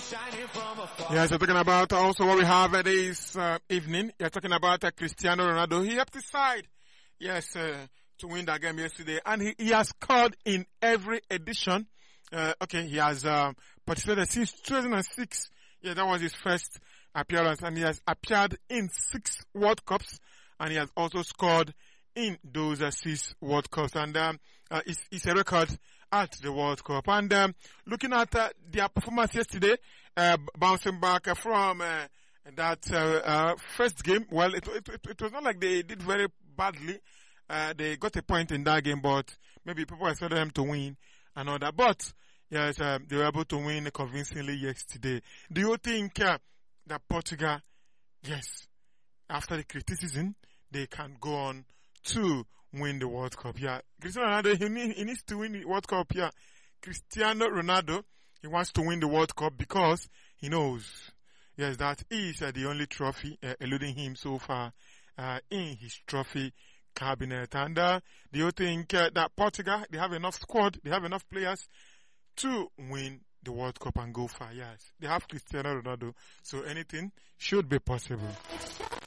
Yes, we're talking about also what we have this evening. You're talking about Cristiano Ronaldo. He helped his side, yes, to win that game yesterday, and he has scored in every edition. He has participated since 2006. Yeah, that was his first appearance, and he has appeared in 6 World Cups, and he has also scored in those 6 World Cups, and it's a record at the World Cup. And looking at their performance yesterday, bouncing back from that first game, well, it was not like they did very badly. They got a point in that game, but maybe people expected them to win and all that. But yes, they were able to win convincingly yesterday. Do you think that Portugal, yes, after the criticism, they can go on to win the World Cup? Yeah, Cristiano Ronaldo, he needs to win the World Cup. Yeah, Cristiano Ronaldo, he wants to win the World Cup because he knows, yes, that he is the only trophy eluding him so far in his trophy cabinet. And do you think that Portugal, they have enough squad, they have enough players to win the World Cup and go far? Yes, they have Cristiano Ronaldo, so anything should be possible.